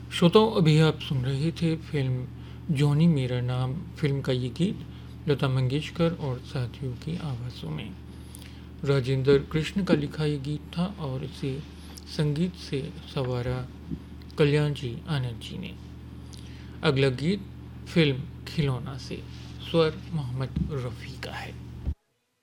श्रोताओं, अभी आप सुन रहे थे फिल्म जॉनी मेरा नाम फिल्म का ये गीत लता मंगेशकर और साथियों की आवाज़ों में। राजेंद्र कृष्ण का लिखा ये गीत था और इसे संगीत से संवारा कल्याण जी आनंद जी ने। अगला गीत फिल्म खिलौना से स्वर मोहम्मद रफ़ी का है।